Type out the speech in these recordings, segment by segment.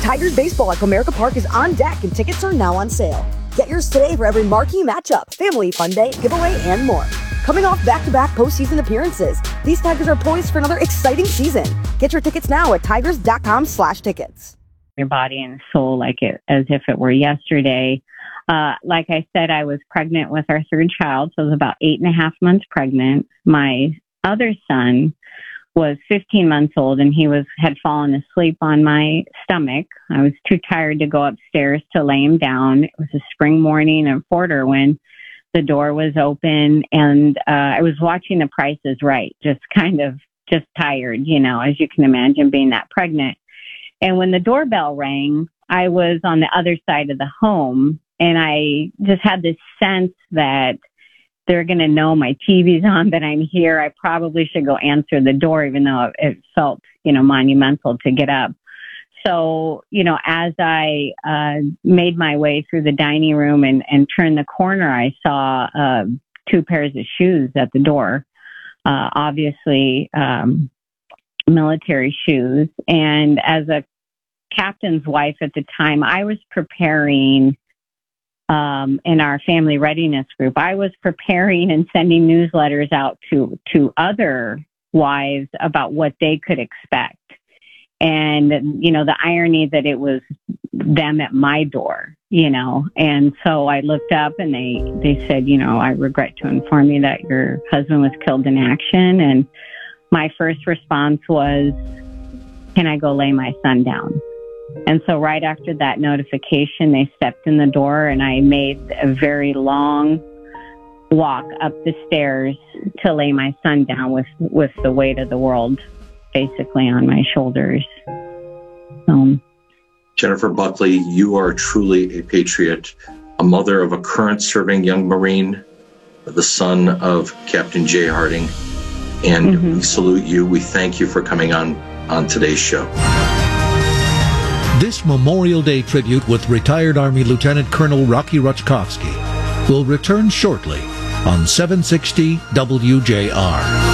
Tigers baseball at Comerica Park is on deck and tickets are now on sale. Get yours today for every marquee matchup, family fun day, giveaway, and more. Coming off back-to-back postseason appearances, these Tigers are poised for another exciting season. Get your tickets now at tigers.com/tickets. Your body and soul as if it were yesterday. Like I said, I was pregnant with our third child, so I was about 8.5 months pregnant. My other son was 15 months old, and he had fallen asleep on my stomach. I was too tired to go upstairs to lay him down. It was a spring morning in Porter when the door was open, and I was watching The Price is Right, just tired, as you can imagine, being that pregnant. And when the doorbell rang, I was on the other side of the home, and I just had this sense that they're going to know my TV's on, that I'm here. I probably should go answer the door, even though it felt, monumental to get up. So, as I made my way through the dining room and turned the corner, I saw 2 pairs of shoes at the door, obviously military shoes. And as a captain's wife at the time, I was preparing in our family readiness group, I was preparing and sending newsletters out to other wives about what they could expect. And, the irony that it was them at my door, and so I looked up and they said, I regret to inform you that your husband was killed in action. And my first response was, can I go lay my son down? And so right after that notification, they stepped in the door, and I made a very long walk up the stairs to lay my son down with the weight of the world basically on my shoulders. Jennifer Buckley, you are truly a patriot, a mother of a current serving young Marine, the son of Captain Jay Harding, and we salute you. We thank you for coming on today's show. This Memorial Day tribute with retired Army Lieutenant Colonel Rocky Ruchkovsky will return shortly on 760 WJR.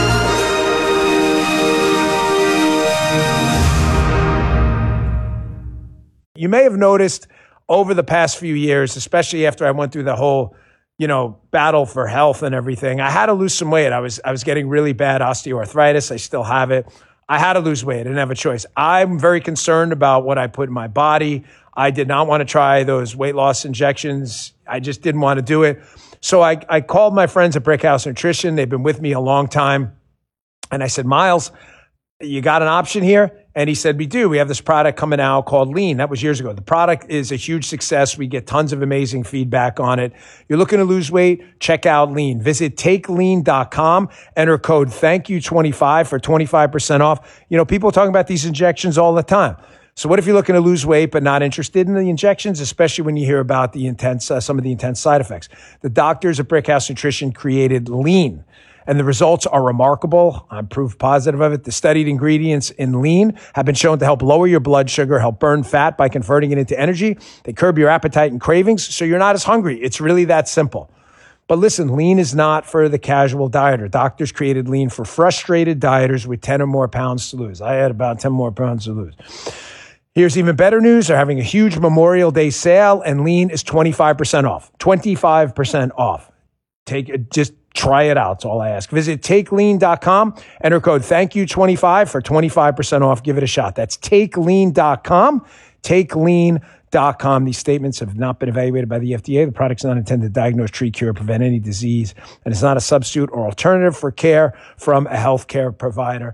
You may have noticed over the past few years, especially after I went through the whole, battle for health and everything, I had to lose some weight. I was getting really bad osteoarthritis. I still have it. I had to lose weight. I didn't have a choice. I'm very concerned about what I put in my body. I did not want to try those weight loss injections. I just didn't want to do it. So I called my friends at Brickhouse Nutrition. They've been with me a long time. And I said, Miles, you got an option here? And he said, we do. We have this product coming out called Lean. That was years ago. The product is a huge success. We get tons of amazing feedback on it. You're looking to lose weight? Check out Lean. Visit takelean.com. Enter code THANKYOU25 for 25% off. People are talking about these injections all the time. So what if you're looking to lose weight but not interested in the injections, especially when you hear about the some of the intense side effects? The doctors at Brickhouse Nutrition created Lean, and the results are remarkable. I'm proof positive of it. The studied ingredients in Lean have been shown to help lower your blood sugar, help burn fat by converting it into energy. They curb your appetite and cravings, so you're not as hungry. It's really that simple. But listen, Lean is not for the casual dieter. Doctors created Lean for frustrated dieters with 10 or more pounds to lose. I had about 10 more pounds to lose. Here's even better news. They're having a huge Memorial Day sale, and Lean is 25% off. 25% off. Just try it out. That's all I ask. Visit takelean.com. Enter code THANKYOU25 for 25% off. Give it a shot. That's takelean.com. Takelean.com. These statements have not been evaluated by the FDA. The product's not intended to diagnose, treat, cure, or prevent any disease, and it's not a substitute or alternative for care from a healthcare provider.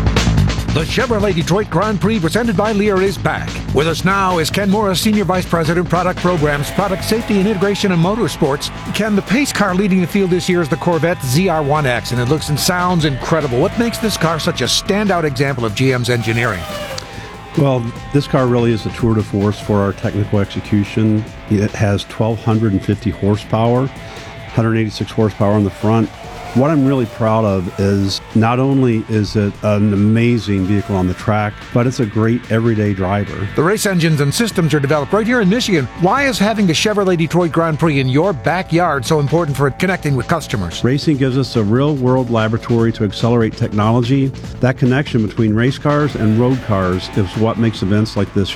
The Chevrolet Detroit Grand Prix presented by Lear is back. With us now is Ken Morris, Senior Vice President, Product Programs, Product Safety and Integration and Motorsports. Ken, the pace car leading the field this year is the Corvette ZR1X, and it looks and sounds incredible. What makes this car such a standout example of GM's engineering? Well, this car really is a tour de force for our technical execution. It has 1,250 horsepower, 186 horsepower on the front. What I'm really proud of is not only is it an amazing vehicle on the track, but it's a great everyday driver. The race engines and systems are developed right here in Michigan. Why is having the Chevrolet Detroit Grand Prix in your backyard so important for connecting with customers? Racing gives us a real-world laboratory to accelerate technology. That connection between race cars and road cars is what makes events like this